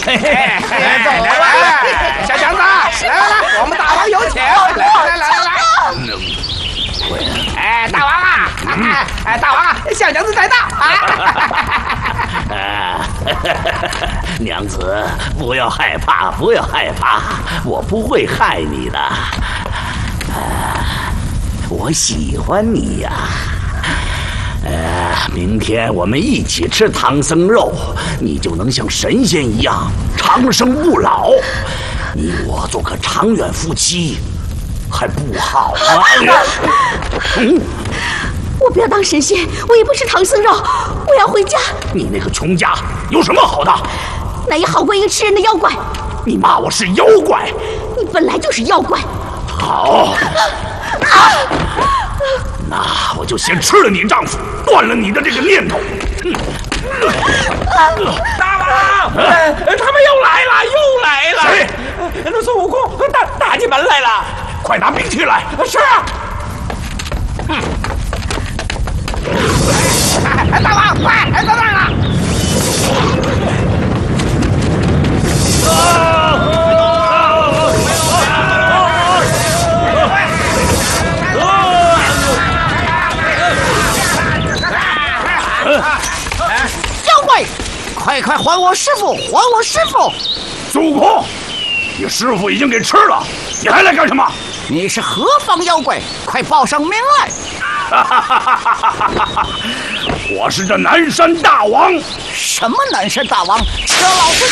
小强子，来，我们大王有请！来！哎，大王啊！大王啊，小娘子在到啊！ 娘子，不要害怕，不要害怕，我不会害你的。我喜欢你呀。明天我们一起吃唐僧肉，你就能像神仙一样长生不老。你我做个长远夫妻，还不好吗？ 我不要当神仙，我也不吃唐僧肉，我要回家。 你那个穷家有什么好的？ 那也好过一个吃人的妖怪。 你骂我是妖怪？ 你本来就是妖怪。 好。那我就先吃了你丈夫，断了你的这个念头。 大王，他们又来了！ 谁？ 那孙悟空打进门来了！ 快拿兵器来！ 是。大王，快，到那儿了！ 妖怪，快还我师傅！还我师傅！ 孙悟空，你师傅已经给吃了，你还来干什么？ 你是何方妖怪？快报上名来！ 我是这南山大王。 什么南山大王？吃了老子！